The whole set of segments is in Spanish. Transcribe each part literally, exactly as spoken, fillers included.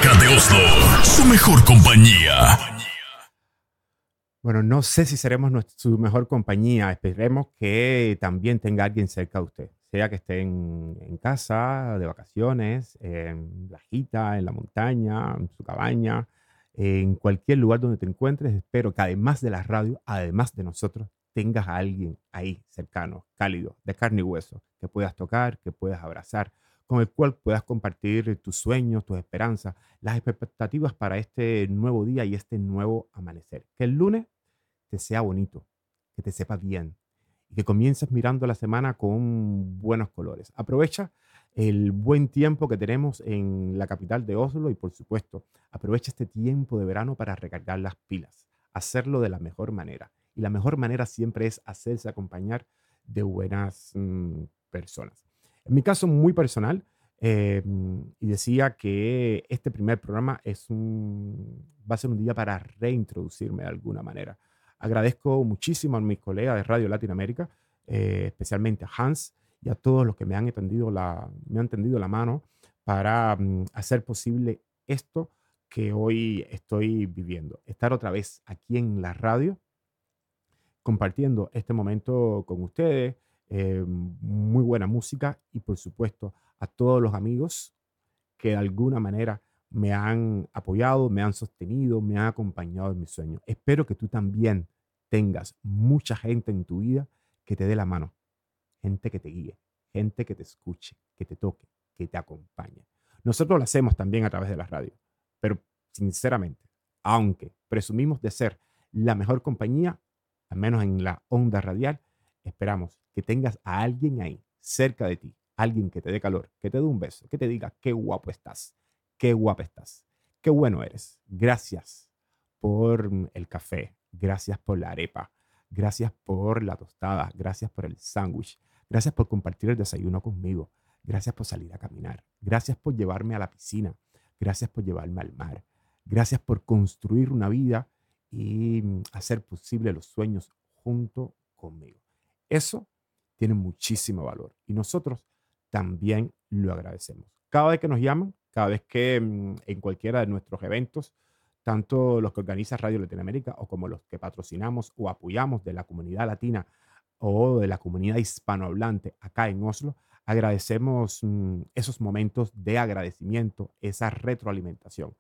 Latinamérica de Oslo, su mejor compañía. Bueno, no sé si seremos nuestra, su mejor compañía. Esperemos que también tenga alguien cerca de usted. Sea que esté en, en casa, de vacaciones, en la jita, en la montaña, en su cabaña, en cualquier lugar donde te encuentres. Espero que además de la radio, además de nosotros, tengas a alguien ahí cercano, cálido, de carne y hueso, que puedas tocar, que puedas abrazar, con el cual puedas compartir tus sueños, tus esperanzas, las expectativas para este nuevo día y este nuevo amanecer. Que el lunes te sea bonito, que te sepa bien y que comiences mirando la semana con buenos colores. Aprovecha el buen tiempo que tenemos en la capital de Oslo y, por supuesto, aprovecha este tiempo de verano para recargar las pilas, hacerlo de la mejor manera. Y la mejor manera siempre es hacerse acompañar de buenas mm, personas. En mi caso muy personal, eh, y decía que este primer programa es un, va a ser un día para reintroducirme de alguna manera. Agradezco muchísimo a mis colegas de Radio Latinoamérica, eh, especialmente a Hans y a todos los que me han tendido la, me han tendido la mano para mm, hacer posible esto que hoy estoy viviendo. Estar otra vez aquí en la radio, compartiendo este momento con ustedes, eh, muy buena música y por supuesto a todos los amigos que de alguna manera me han apoyado, me han sostenido, me han acompañado en mis sueños. Espero que tú también tengas mucha gente en tu vida que te dé la mano, gente que te guíe, gente que te escuche, que te toque, que te acompañe. Nosotros lo hacemos también a través de la radio, pero sinceramente, aunque presumimos de ser la mejor compañía, al menos en la onda radial, esperamos que tengas a alguien ahí, cerca de ti, alguien que te dé calor, que te dé un beso, que te diga qué guapo estás, qué guapa estás, qué bueno eres. Gracias por el café, gracias por la arepa, gracias por la tostada, gracias por el sándwich, gracias por compartir el desayuno conmigo, gracias por salir a caminar, gracias por llevarme a la piscina, gracias por llevarme al mar, gracias por construir una vida y hacer posible los sueños junto conmigo. Eso tiene muchísimo valor y nosotros también lo agradecemos. Cada vez que nos llaman, cada vez que mm, en cualquiera de nuestros eventos, tanto los que organiza Radio Latinoamérica o como los que patrocinamos o apoyamos de la comunidad latina o de la comunidad hispanohablante acá en Oslo, agradecemos mm, esos momentos de agradecimiento, esa retroalimentación.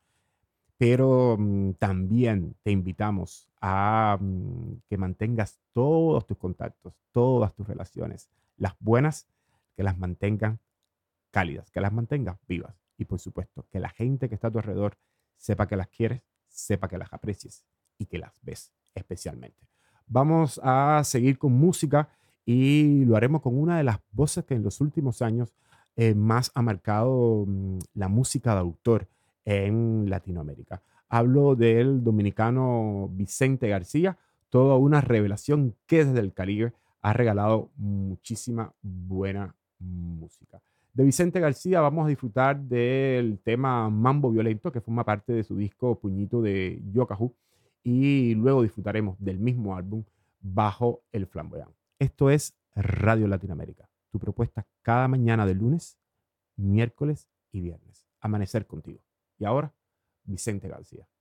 Pero mm, también te invitamos a mm, que mantengas todos tus contactos, todas tus relaciones, las buenas, que las mantengan cálidas, que las mantengas vivas. Y por supuesto, que la gente que está a tu alrededor sepa que las quieres, sepa que las aprecies y que las ves especialmente. Vamos a seguir con música y lo haremos con una de las voces que en los últimos años eh, más ha marcado mm, la música de autor en Latinoamérica. Hablo del dominicano Vicente García, toda una revelación que desde el Caribe ha regalado muchísima buena música. De Vicente García vamos a disfrutar del tema Mambo Violento, que forma parte de su disco Puñito de Yocajú, y luego disfrutaremos del mismo álbum Bajo el Flamboyán. Esto es Radio Latinoamérica, tu propuesta cada mañana de lunes, miércoles y viernes. Amanecer contigo. Y ahora, Vicente García.